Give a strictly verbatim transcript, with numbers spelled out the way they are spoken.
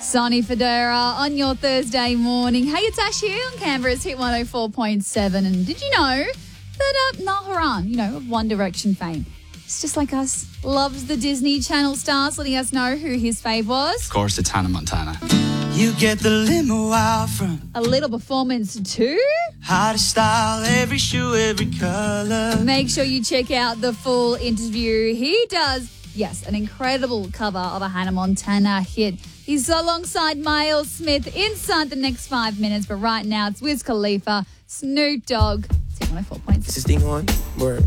Sonny Fodera on your Thursday morning. Hey, it's Ash here on Canberra's Hit one oh four point seven. And did you know that uh, Niall Horan, you know, of One Direction fame, he's just like us, loves the Disney Channel stars, letting us know who his fave was. Of course, it's Hannah Montana. You get the limo out front. A little performance too. Hottest style, every shoe, every color. Make sure you check out the full interview. He does, yes, an incredible cover of a Hannah Montana hit. He's alongside Miles Smith inside the next five minutes. But right now, it's Wiz Khalifa, Snoop Dogg. It's Hit one oh four point six. Is this thing on? Word.